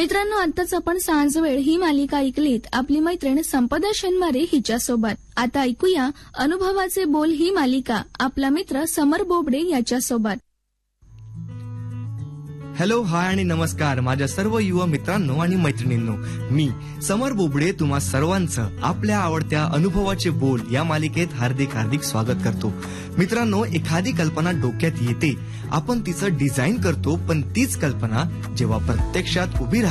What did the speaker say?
मित्रांनो, आताच आपण सांजवेळ ही मालिका ऐकलीत आपली मैत्रीण संपदा शेनमारे हिच्यासोबत. आता ऐकूया अनुभवाचे बोल ही मालिका आपला मित्र समर बोबडे याच्यासोबत. हॅलो, हाय आणि नमस्कार माझ्या सर्व युवा मित्रांनो आणि मैत्रिणींनो. मी समर बोबडे तुम्हा सर्वांचं आपल्या आवडत्या अनुभवाचे बोल या मालिकेत हार्दिक हार्दिक स्वागत करतो. मित्रांनो, एखादी कल्पना डोक्यात येते, आपण तिचं डिझाईन करतो, पण तीच कल्पना जेव्हा प्रत्यक्षात उभी